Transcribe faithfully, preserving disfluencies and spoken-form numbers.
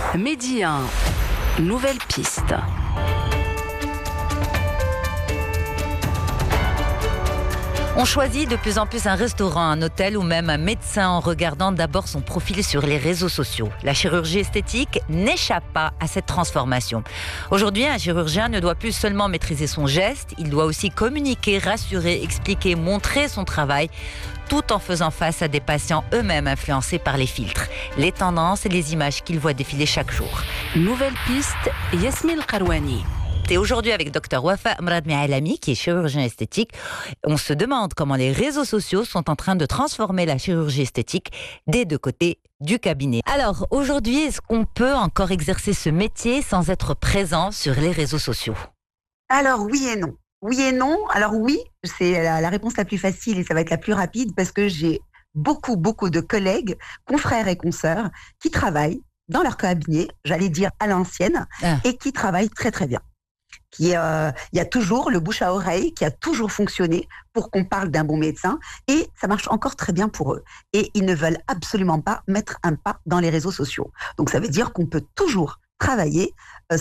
Midi un, nouvelle piste. On choisit de plus en plus un restaurant, un hôtel ou même un médecin en regardant d'abord son profil sur les réseaux sociaux. La chirurgie esthétique n'échappe pas à cette transformation. Aujourd'hui, un chirurgien ne doit plus seulement maîtriser son geste, il doit aussi communiquer, rassurer, expliquer, montrer son travail, tout en faisant face à des patients eux-mêmes influencés par les filtres, les tendances et les images qu'ils voient défiler chaque jour. Nouvelle piste, Yasmine Karouani. Et aujourd'hui avec Dr Wafa Mrad Mealami, qui est chirurgien esthétique, on se demande comment les réseaux sociaux sont en train de transformer la chirurgie esthétique des deux côtés du cabinet. Alors aujourd'hui, est-ce qu'on peut encore exercer ce métier sans être présent sur les réseaux sociaux ? Alors oui et non. Oui et non. Alors oui, c'est la, la réponse la plus facile et ça va être la plus rapide parce que j'ai beaucoup, beaucoup de collègues, confrères et consoeurs qui travaillent dans leur cabinet, j'allais dire à l'ancienne, ah. et qui travaillent très très bien. Il euh, y a toujours le bouche à oreille qui a toujours fonctionné pour qu'on parle d'un bon médecin et ça marche encore très bien pour eux. Et ils ne veulent absolument pas mettre un pas dans les réseaux sociaux. Donc ça veut dire qu'on peut toujours travailler